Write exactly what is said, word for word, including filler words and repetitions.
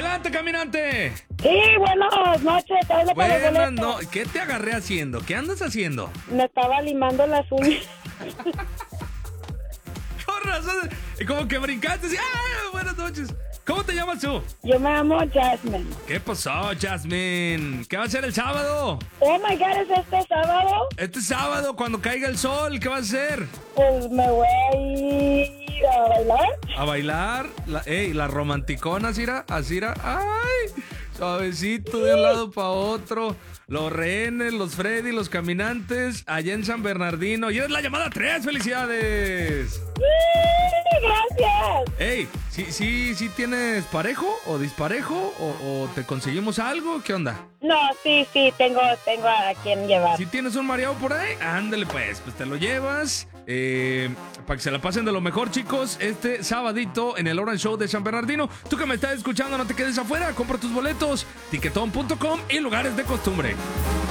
Adelante, caminante. Sí, buenas noches. Habla para el Buenas, boleto. no. ¿Qué te agarré haciendo? ¿Qué andas haciendo? Me estaba limando las uñas. Con razón. Y como que brincaste así. ¡Ah! Buenas noches. ¿Cómo te llamas tú? Yo me llamo Jasmine. ¿Qué pasó, Jasmine? ¿Qué va a ser el sábado? Oh my God, ¿es este sábado? Este sábado, cuando caiga el sol, ¿qué va a hacer? Pues me voy a ir a bailar. A bailar. La, ey, la romanticona, Cira. Asira. ¡Ay! Suavecito de un lado para otro. Los rehenes, los Freddy, los caminantes, allá en San Bernardino. Y es la llamada tres. ¡Felicidades! Sí, gracias. Ey, ¿sí, sí, sí tienes parejo o disparejo? ¿O, o te conseguimos algo? ¿Qué onda? No, sí, sí, tengo, tengo a quien llevar. ¿Si tienes un mareado por ahí? Ándale pues, pues te lo llevas. Eh, para que se la pasen de lo mejor, chicos, este sabadito en el Orange Show de San Bernardino. Tú que me estás escuchando, no te quedes afuera, compra tus boletos, tiquetón punto com y lugares de costumbre.